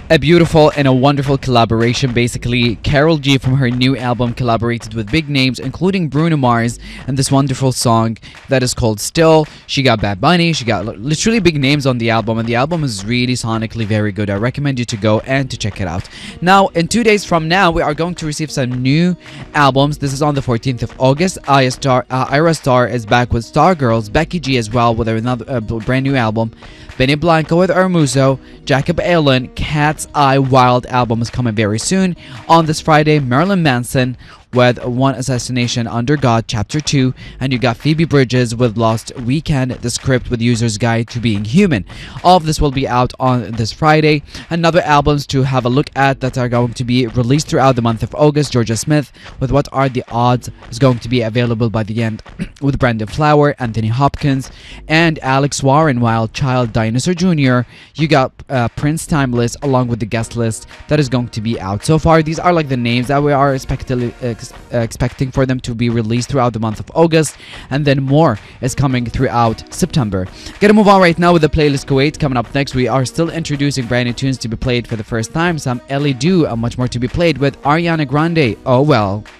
A beautiful and a wonderful collaboration. Basically, Carol G from her new album collaborated with big names, including Bruno Mars, and this wonderful song that is called Still. She got Bad Bunny, she got literally big names on the album, and the album is really sonically very good. I recommend you to go and to check it out. Now, in 2 days from now, we are going to receive some new albums. This is on the 14th of August. Ira Star is back with Stargirls, Becky G as well with another brand new album. Benny Blanco with Hermoso, Jacob Allen, Cat's Eye Wild album is coming very soon. On this Friday, Marilyn Manson with One Assassination Under God Chapter 2, and you got Phoebe Bridges with Lost Weekend, the script with User's Guide to Being Human. All of this will be out on this Friday. Another albums to have a look at that are going to be released throughout the month of August. Georgia Smith with What Are the Odds is going to be available by the end with Brandon Flower, Anthony Hopkins, and Alex Warren. Wild Child, Dinosaur Jr. You got Prince Timeless along with the guest list that is going to be out. So far, these are like the names that we are expecting for them to be released throughout the month of August, and then more is coming throughout September. Gonna move on right now with the playlist Kuwait. Coming up next, we are still introducing brand new tunes to be played for the first time, some Ellie Do, and much more to be played with Ariana Grande. Oh well.